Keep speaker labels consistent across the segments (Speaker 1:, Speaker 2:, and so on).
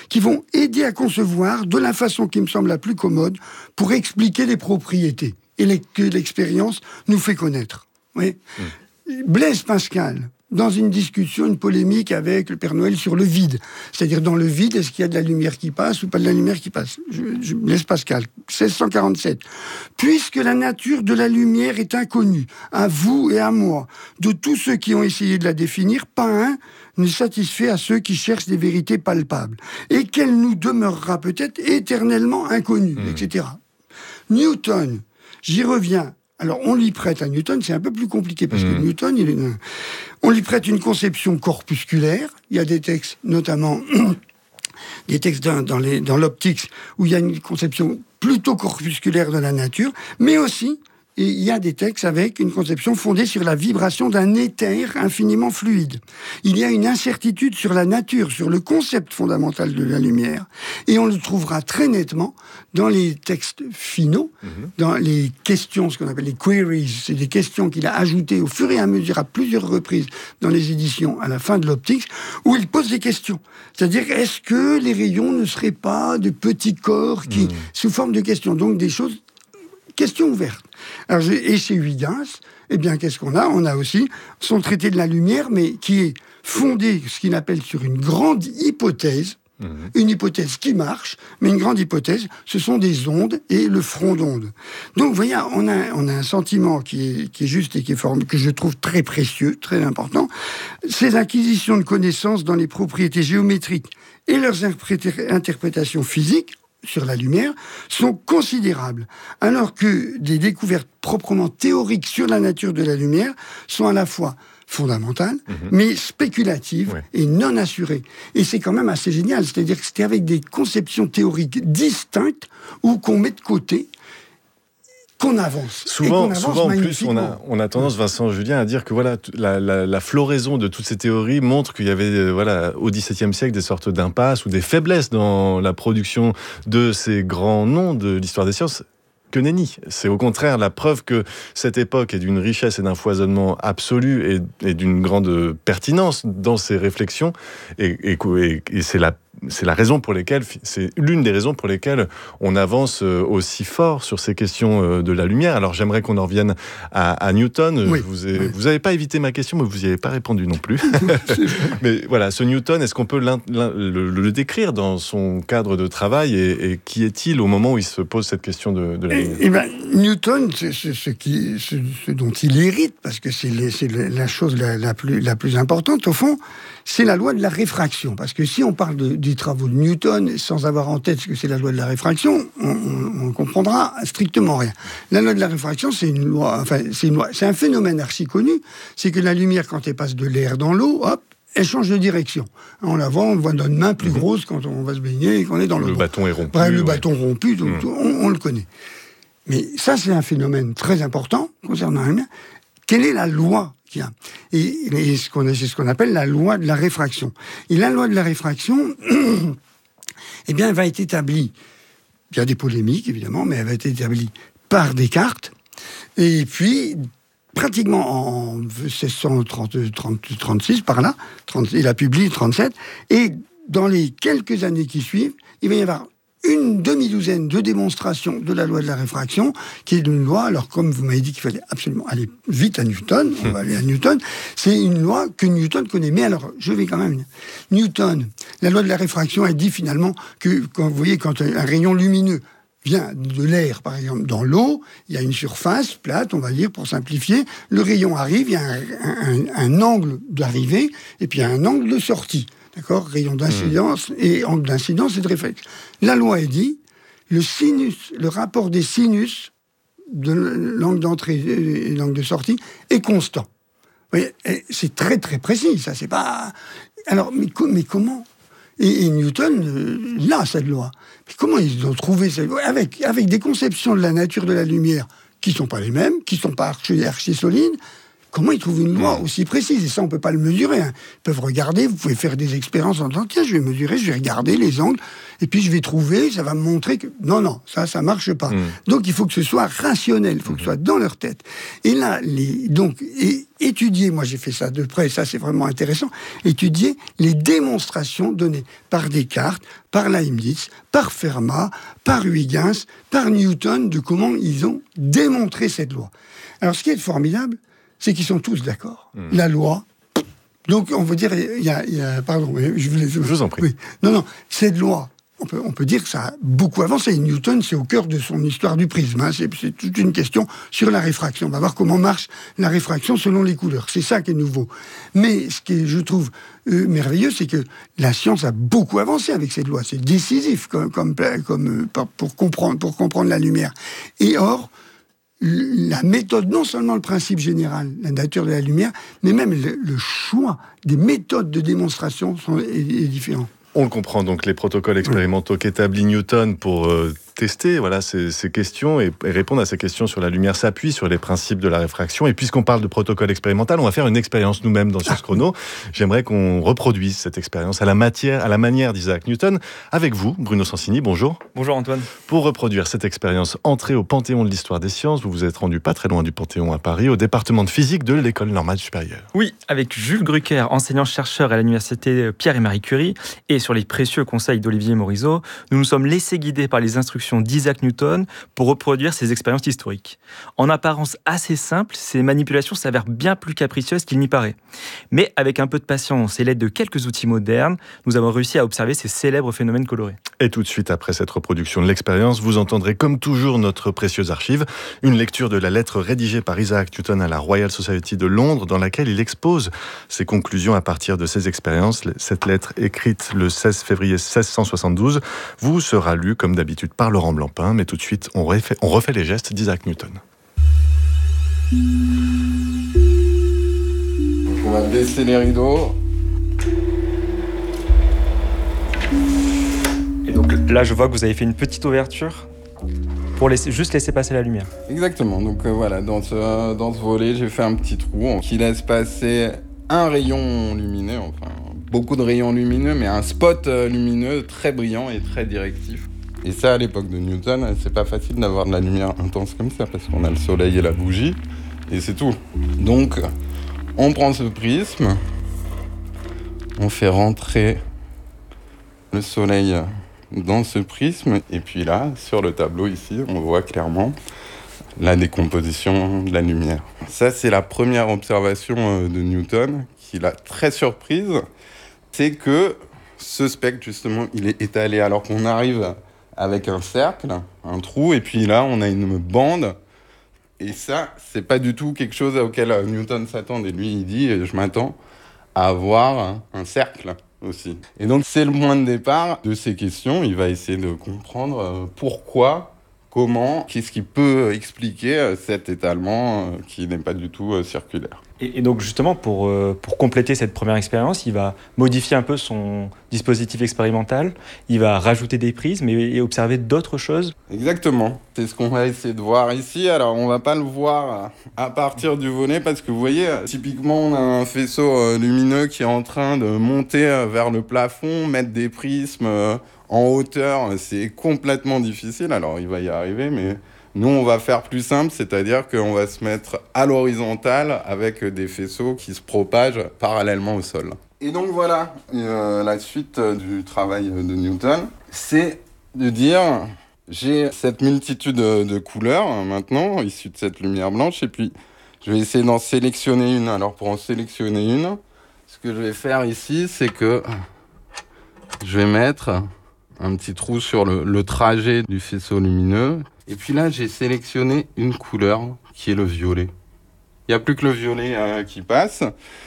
Speaker 1: qui vont aider à concevoir de la façon qui me semble la plus commode pour expliquer les propriétés et que l'expérience nous fait connaître. Oui. Blaise Pascal, dans une discussion, une polémique avec le Père Noël sur le vide. C'est-à-dire, dans le vide, est-ce qu'il y a de la lumière qui passe ou pas de la lumière qui passe ? Blaise Pascal, 1647. Puisque la nature de la lumière est inconnue, à vous et à moi, de tous ceux qui ont essayé de la définir, pas un n'est satisfait à ceux qui cherchent des vérités palpables, et qu'elle nous demeurera peut-être éternellement inconnue, etc. Newton, j'y reviens. Alors, on lui prête à Newton, c'est un peu plus compliqué, parce que Newton, on lui prête une conception corpusculaire. Il y a des textes, notamment des textes dans l'optique, où il y a une conception plutôt corpusculaire de la nature, mais aussi, il y a des textes avec une conception fondée sur la vibration d'un éther infiniment fluide. Il y a une incertitude sur la nature, sur le concept fondamental de la lumière. Et on le trouvera très nettement dans les textes finaux, dans les questions, ce qu'on appelle les queries. C'est des questions qu'il a ajoutées au fur et à mesure, à plusieurs reprises, dans les éditions à la fin de l'optique, où il pose des questions. C'est-à-dire, est-ce que les rayons ne seraient pas de petits corps qui, sous forme de questions, donc des choses, questions ouvertes. Alors, et chez Huygens, eh bien, qu'est-ce qu'on a ? On a aussi son traité de la lumière, mais qui est fondé, ce qu'il appelle sur une grande hypothèse, une hypothèse qui marche, mais une grande hypothèse, ce sont des ondes et le front d'onde. Donc, vous voyez, on a un sentiment qui est juste et qui est formé, que je trouve très précieux, très important. Ces acquisitions de connaissances dans les propriétés géométriques et leurs interprétations physiques sur la lumière sont considérables, alors que des découvertes proprement théoriques sur la nature de la lumière sont à la fois fondamentales, mais spéculatives et non assurées. Et c'est quand même assez génial, c'est-à-dire que c'était avec des conceptions théoriques distinctes ou qu'on met de côté, qu'on avance.
Speaker 2: Souvent, en plus, on a tendance, Vincent Julien, à dire que voilà, la floraison de toutes ces théories montre qu'il y avait au XVIIe siècle des sortes d'impasses ou des faiblesses dans la production de ces grands noms de l'histoire des sciences. Que nenni. C'est au contraire la preuve que cette époque est d'une richesse et d'un foisonnement absolu et d'une grande pertinence dans ses réflexions. Et c'est l'une des raisons pour lesquelles on avance aussi fort sur ces questions de la lumière. Alors j'aimerais qu'on en revienne à Newton.
Speaker 1: Oui.
Speaker 2: Vous n'avez pas évité ma question, mais vous n'y avez pas répondu non plus. Mais voilà, ce Newton, est-ce qu'on peut le décrire dans son cadre de travail et qui est-il au moment où il se pose cette question de la lumière ?
Speaker 1: Newton, ce dont il hérite, parce que c'est la chose la plus importante au fond, c'est la loi de la réfraction. Parce que si on parle des travaux de Newton sans avoir en tête ce que c'est la loi de la réfraction, on ne comprendra strictement rien. La loi de la réfraction, c'est un phénomène archi connu. C'est que la lumière, quand elle passe de l'air dans l'eau, hop, elle change de direction. On le voit notre main plus grosse quand on va se baigner et qu'on est dans l'eau.
Speaker 2: Le bâton est rompu.
Speaker 1: Le bâton rompu, on le connaît. Mais ça, c'est un phénomène très important concernant la lumière. Quelle est la loi qu'il y a ? Et c'est ce qu'on appelle la loi de la réfraction. Et la loi de la réfraction, eh bien, elle va être établie. Il y a des polémiques, évidemment, mais elle va être établie par Descartes. Et puis, pratiquement en 1636, par là, il a publié 37. Et dans les quelques années qui suivent, il va y avoir une demi-douzaine de démonstrations de la loi de la réfraction, qui est une loi, alors comme vous m'avez dit qu'il fallait absolument aller vite à Newton, on va aller à Newton, c'est une loi que Newton connaît. Mais alors, je vais quand même... Newton, la loi de la réfraction, elle dit finalement que, quand vous voyez, quand un rayon lumineux vient de l'air, par exemple, dans l'eau, il y a une surface plate, on va dire, pour simplifier, le rayon arrive, il y a un angle d'arrivée, et puis il y a un angle de sortie. D'accord ? Rayon d'incidence et angle d'incidence et de réflexe. La loi est dit, le rapport des sinus de l'angle d'entrée et l'angle de sortie est constant. Vous voyez, c'est très très précis, ça, c'est pas... Alors, mais comment ? Et Newton, là, cette loi. Mais comment ils ont trouvé cette loi ? Avec des conceptions de la nature de la lumière qui ne sont pas les mêmes, qui ne sont pas archi solides, comment ils trouvent une loi aussi précise? Et ça, on ne peut pas le mesurer. Hein. Ils peuvent regarder, vous pouvez faire des expériences en disant, tiens, je vais mesurer, je vais regarder les angles, et puis je vais trouver, ça va me montrer que... Non, ça ne marche pas. Donc, il faut que ce soit rationnel, il faut que ce soit dans leur tête. Et là, étudier, moi j'ai fait ça de près, ça c'est vraiment intéressant, étudier les démonstrations données par Descartes, par Leibniz, par Fermat, par Huygens, par Newton, de comment ils ont démontré cette loi. Alors, ce qui est formidable, c'est qu'ils sont tous d'accord. La loi. Donc, on veut dire, il y a pardon, je
Speaker 2: vous en prie.
Speaker 1: Oui. Non, cette loi, on peut dire que ça a beaucoup avancé. Newton, c'est au cœur de son histoire du prisme. Hein. C'est toute une question sur la réfraction. On va voir comment marche la réfraction selon les couleurs. C'est ça qui est nouveau. Mais ce qui est, je trouve, merveilleux, c'est que la science a beaucoup avancé avec cette loi. C'est décisif pour comprendre la lumière. Et or, la méthode, non seulement le principe général, la nature de la lumière, mais même le choix des méthodes de démonstration est différent.
Speaker 2: On le comprend, donc les protocoles expérimentaux qu'établit Newton pour tester ces questions et répondre à ces questions sur la lumière s'appuient sur les principes de la réfraction. Et puisqu'on parle de protocole expérimental, on va faire une expérience nous-mêmes dans Sciences Chrono. J'aimerais qu'on reproduise cette expérience à la manière d'Isaac Newton. Avec vous, Bruno Sansini, bonjour.
Speaker 3: Bonjour Antoine.
Speaker 2: Pour reproduire cette expérience, entrée au Panthéon de l'Histoire des Sciences, vous vous êtes rendu pas très loin du Panthéon à Paris, au département de physique de l'École normale supérieure.
Speaker 3: Oui, avec Jules Drucker, enseignant-chercheur à l'université Pierre et Marie Curie, et sur les précieux conseils d'Olivier Morisot, nous nous sommes laissés guider par les instructions d'Isaac Newton pour reproduire ces expériences historiques. En apparence assez simple, ces manipulations s'avèrent bien plus capricieuses qu'il n'y paraît. Mais avec un peu de patience et l'aide de quelques outils modernes, nous avons réussi à observer ces célèbres phénomènes colorés.
Speaker 2: Et tout de suite après cette reproduction de l'expérience, vous entendrez comme toujours notre précieuse archive, une lecture de la lettre rédigée par Isaac Newton à la Royal Society de Londres, dans laquelle il expose ses conclusions à partir de ses expériences. Cette lettre, écrite le 16 février 1672, vous sera lue comme d'habitude par Laurent Blancpain, mais tout de suite, on refait les gestes d'Isaac Newton.
Speaker 4: On va baisser les rideaux.
Speaker 3: Et donc là, je vois que vous avez fait une petite ouverture pour juste laisser passer la lumière.
Speaker 4: Exactement, donc voilà, dans ce volet, j'ai fait un petit trou qui laisse passer un rayon lumineux, enfin beaucoup de rayons lumineux, mais un spot lumineux très brillant et très directif. Et ça, à l'époque de Newton, c'est pas facile d'avoir de la lumière intense comme ça, parce qu'on a le soleil et la bougie, et c'est tout. Donc, on prend ce prisme, on fait rentrer le soleil dans ce prisme, et puis là, sur le tableau ici, on voit clairement la décomposition de la lumière. Ça, c'est la première observation de Newton, qui l'a très surprise, c'est que ce spectre, justement, il est étalé alors qu'on arrive avec un cercle, un trou, et puis là, on a une bande. Et ça, c'est pas du tout quelque chose auquel Newton s'attend. Et lui, il dit, je m'attends à avoir un cercle aussi. Et donc, c'est le point de départ de ces questions. Il va essayer de comprendre pourquoi, comment, qu'est-ce qui peut expliquer cet étalement qui n'est pas du tout circulaire.
Speaker 3: Et donc justement, pour compléter cette première expérience, il va modifier un peu son dispositif expérimental, il va rajouter des prismes et observer d'autres choses.
Speaker 4: Exactement, c'est ce qu'on va essayer de voir ici. Alors on va pas le voir à partir du volet parce que vous voyez, typiquement on a un faisceau lumineux qui est en train de monter vers le plafond, mettre des prismes en hauteur, c'est complètement difficile. Alors il va y arriver, mais nous, on va faire plus simple, c'est-à-dire qu'on va se mettre à l'horizontale avec des faisceaux qui se propagent parallèlement au sol. Et donc voilà, la suite du travail de Newton, c'est de dire, j'ai cette multitude de couleurs maintenant, issues de cette lumière blanche, et puis je vais essayer d'en sélectionner une. Alors pour en sélectionner une, ce que je vais faire ici, c'est que je vais mettre un petit trou sur le trajet du faisceau lumineux. Et puis là, j'ai sélectionné une couleur qui est le violet. Il n'y a plus que le violet qui passe.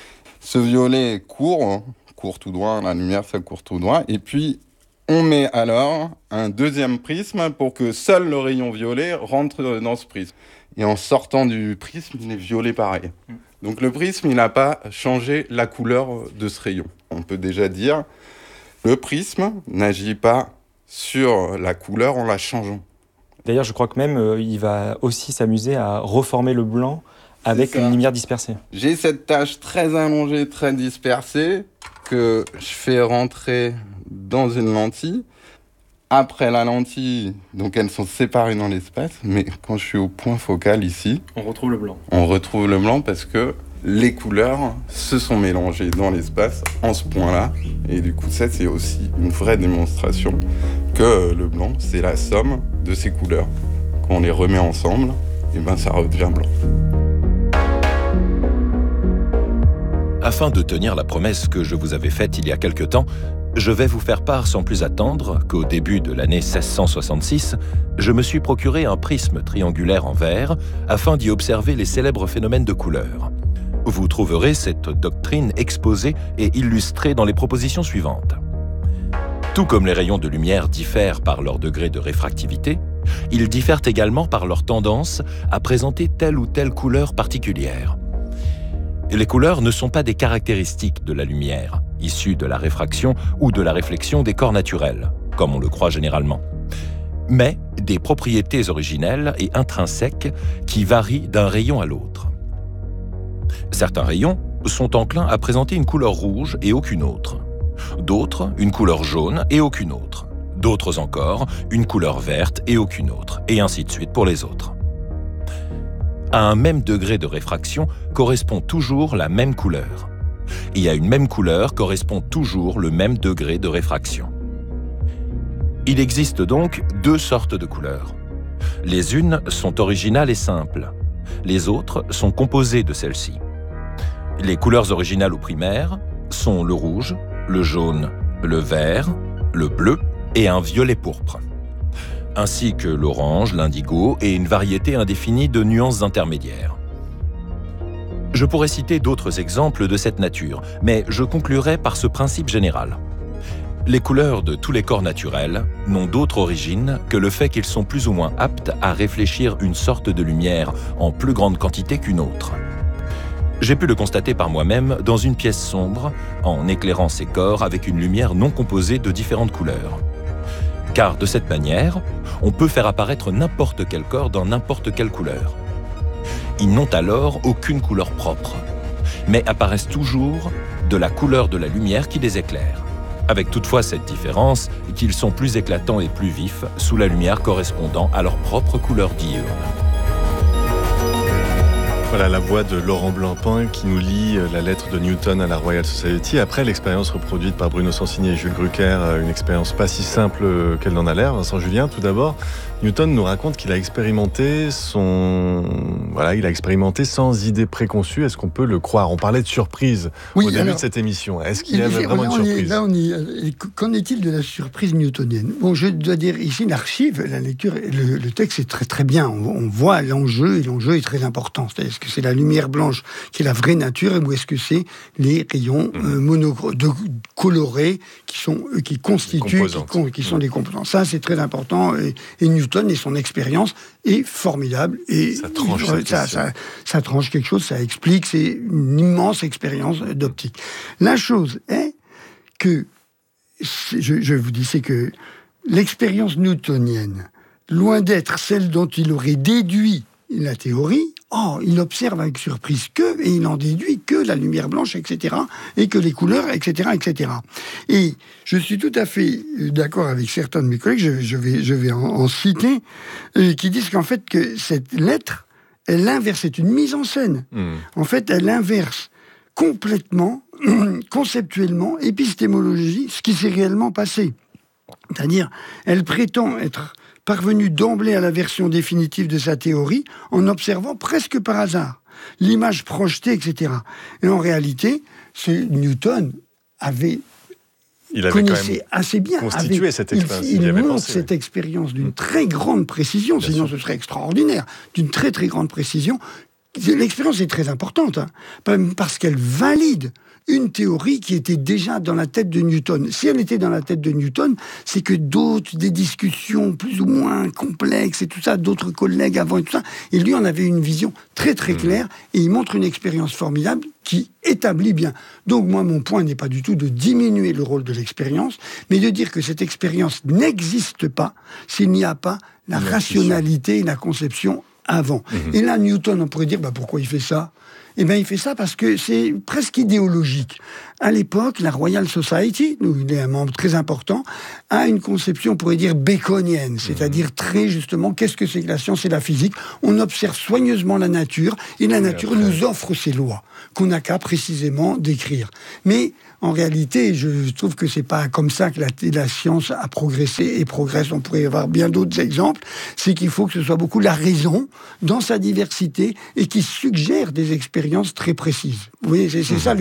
Speaker 4: Ce violet court tout droit, la lumière, ça court tout droit. Et puis, on met alors un deuxième prisme pour que seul le rayon violet rentre dans ce prisme. Et en sortant du prisme, il est violet pareil. Donc le prisme, il n'a pas changé la couleur de ce rayon. On peut déjà dire, le prisme n'agit pas sur la couleur en la changeant.
Speaker 3: D'ailleurs, je crois que même il va aussi s'amuser à reformer le blanc avec une lumière dispersée.
Speaker 4: J'ai cette tache très allongée, très dispersée, que je fais rentrer dans une lentille. Après la lentille, donc elles sont séparées dans l'espace, mais quand je suis au point focal ici,
Speaker 3: on retrouve le blanc.
Speaker 4: On retrouve le blanc parce que les couleurs se sont mélangées dans l'espace en ce point-là. Et du coup, ça, c'est aussi une vraie démonstration que le blanc, c'est la somme de ces couleurs. Quand on les remet ensemble, et ben ça redevient blanc.
Speaker 5: Afin de tenir la promesse que je vous avais faite il y a quelque temps, je vais vous faire part sans plus attendre qu'au début de l'année 1666, je me suis procuré un prisme triangulaire en verre afin d'y observer les célèbres phénomènes de couleur. Vous trouverez cette doctrine exposée et illustrée dans les propositions suivantes. Tout comme les rayons de lumière diffèrent par leur degré de réfractivité, ils diffèrent également par leur tendance à présenter telle ou telle couleur particulière. Les couleurs ne sont pas des caractéristiques de la lumière, issues de la réfraction ou de la réflexion des corps naturels, comme on le croit généralement, mais des propriétés originelles et intrinsèques qui varient d'un rayon à l'autre. Certains rayons sont enclins à présenter une couleur rouge et aucune autre, d'autres une couleur jaune et aucune autre, d'autres encore une couleur verte et aucune autre, et ainsi de suite pour les autres. À un même degré de réfraction correspond toujours la même couleur. Et à une même couleur correspond toujours le même degré de réfraction. Il existe donc deux sortes de couleurs. Les unes sont originales et simples. Les autres sont composées de celles-ci. Les couleurs originales ou primaires sont le rouge, le jaune, le vert, le bleu et un violet pourpre, ainsi que l'orange, l'indigo et une variété indéfinie de nuances intermédiaires. Je pourrais citer d'autres exemples de cette nature, mais je conclurai par ce principe général. Les couleurs de tous les corps naturels n'ont d'autre origine que le fait qu'ils sont plus ou moins aptes à réfléchir une sorte de lumière en plus grande quantité qu'une autre. J'ai pu le constater par moi-même dans une pièce sombre, en éclairant ces corps avec une lumière non composée de différentes couleurs. Car de cette manière, on peut faire apparaître n'importe quel corps dans n'importe quelle couleur. Ils n'ont alors aucune couleur propre, mais apparaissent toujours de la couleur de la lumière qui les éclaire, avec toutefois cette différence qu'ils sont plus éclatants et plus vifs sous la lumière correspondant à leur propre couleur diurne.
Speaker 2: Voilà la voix de Laurent Blancpain qui nous lit la lettre de Newton à la Royal Society. Après l'expérience reproduite par Bruno Sansini et Jules Grucker, une expérience pas si simple qu'elle n'en a l'air. Vincent Julien, tout d'abord, Newton nous raconte qu'il a expérimenté sans idée préconçue. Est-ce qu'on peut le croire ? On parlait de surprise au début de cette émission. Est-ce qu'il y avait vraiment une surprise ?
Speaker 1: Qu'en est-il de la surprise newtonienne ? Bon, je dois dire ici, l'archive, la lecture, le texte est très très bien. On voit l'enjeu, et l'enjeu est très important. C'est-à-dire, est-ce que c'est la lumière blanche qui est la vraie nature, ou est-ce que c'est les rayons colorés qui constituent, qui sont des composants ? Ça, c'est très important. Et Newton et son expérience est formidable. Et ça tranche quelque chose, ça explique. C'est une immense expérience d'optique. La chose est que, je vous dis, c'est que l'expérience newtonienne, loin d'être celle dont il aurait déduit la théorie, il observe avec surprise et il en déduit que la lumière blanche, etc., et que les couleurs, etc., etc. Et je suis tout à fait d'accord avec certains de mes collègues, je vais en citer, qui disent qu'en fait, que cette lettre, elle inverse, c'est une mise en scène. En fait, elle inverse complètement, conceptuellement, épistémologie, ce qui s'est réellement passé. C'est-à-dire, elle prétend être parvenu d'emblée à la version définitive de sa théorie en observant presque par hasard l'image projetée, etc. Et en réalité, Newton connaissait assez bien,
Speaker 2: constitué cette expérience.
Speaker 1: Il montre cette expérience d'une très grande précision, sinon ce serait extraordinaire, d'une très très grande précision. L'expérience est très importante, parce qu'elle valide une théorie qui était déjà dans la tête de Newton. Si elle était dans la tête de Newton, c'est que des discussions plus ou moins complexes et tout ça, d'autres collègues avant et tout ça, et lui en avait une vision très très claire, et il montre une expérience formidable qui établit bien. Donc moi, mon point n'est pas du tout de diminuer le rôle de l'expérience, mais de dire que cette expérience n'existe pas s'il n'y a pas la rationalité et la conception avant. Et là, Newton, on pourrait dire, pourquoi il fait ça ? Eh bien, il fait ça parce que c'est presque idéologique. À l'époque, la Royal Society, où il est un membre très important, a une conception, on pourrait dire, baconienne, c'est-à-dire très justement, qu'est-ce que c'est que la science et la physique ? On observe soigneusement la nature, et la nature nous offre ses lois, qu'on n'a qu'à précisément décrire. Mais en réalité, je trouve que c'est pas comme ça que la science a progressé et progresse. On pourrait avoir bien d'autres exemples. C'est qu'il faut que ce soit beaucoup la raison, dans sa diversité, et qui suggère des expériences très précises. Vous voyez, c'est ça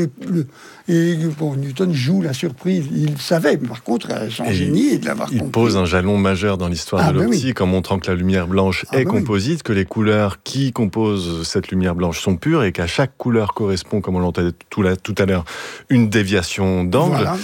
Speaker 1: Et Newton joue la surprise. Il savait, mais par contre, son génie est de l'avoir compris.
Speaker 2: Il pose un jalon majeur dans l'histoire de l'optique en montrant que la lumière blanche est composite, que les couleurs qui composent cette lumière blanche sont pures et qu'à chaque couleur correspond, comme on l'entendait tout à l'heure, une déviation d'angle. Voilà.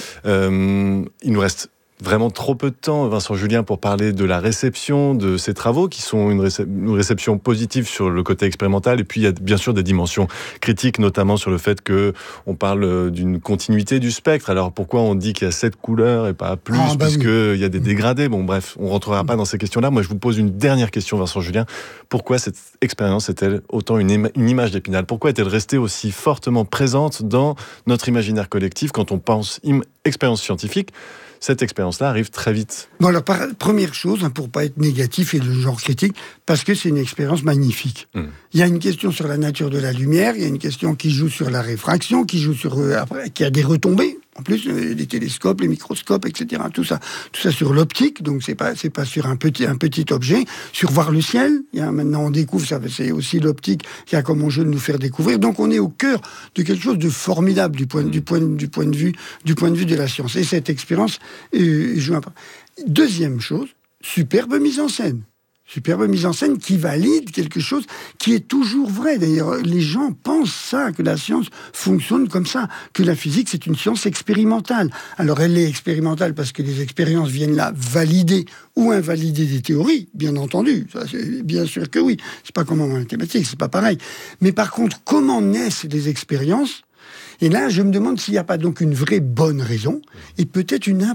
Speaker 2: Il nous reste vraiment trop peu de temps, Vincent Julien, pour parler de la réception de ces travaux, qui sont une réception positive sur le côté expérimental, et puis il y a bien sûr des dimensions critiques, notamment sur le fait qu'on parle d'une continuité du spectre. Alors pourquoi on dit qu'il y a 7 couleurs et pas plus, puisqu'il y a des dégradés? Bon bref, on ne rentrera pas dans ces questions-là. Moi je vous pose une dernière question, Vincent Julien. Pourquoi cette expérience est-elle autant une image d'Épinal? Pourquoi est-elle restée aussi fortement présente dans notre imaginaire collectif quand on pense expérience scientifique? Cette expérience-là arrive très vite.
Speaker 1: Bon, alors, première chose, pour ne pas être négatif et de genre critique, parce que c'est une expérience magnifique. Il y a une question sur la nature de la lumière, il y a une question qui joue sur la réfraction, qui joue sur qui a des retombées. En plus, les télescopes, les microscopes, etc. Tout ça sur l'optique. Donc c'est pas sur un petit objet. Sur voir le ciel. Maintenant on découvre ça. C'est aussi l'optique qui a comme enjeu de nous faire découvrir. Donc on est au cœur de quelque chose de formidable du point de vue de la science. Et cette expérience joue un peu. Deuxième chose, superbe mise en scène. Superbe mise en scène qui valide quelque chose qui est toujours vrai. D'ailleurs, les gens pensent ça, que la science fonctionne comme ça, que la physique, c'est une science expérimentale. Alors, elle est expérimentale parce que les expériences viennent là valider ou invalider des théories, bien entendu. Ça, c'est bien sûr que oui. C'est pas comme en mathématiques, c'est pas pareil. Mais par contre, comment naissent les expériences ? Et là, je me demande s'il n'y a pas donc une vraie bonne raison, et peut-être une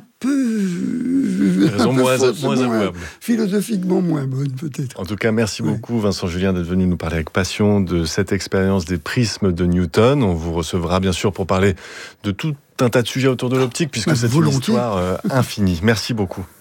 Speaker 1: philosophiquement moins bonne, peut-être.
Speaker 2: En tout cas, merci beaucoup, Vincent Julien, d'être venu nous parler avec passion de cette expérience des prismes de Newton. On vous recevra bien sûr pour parler de tout un tas de sujets autour de l'optique, puisque c'est une histoire infinie. Merci beaucoup.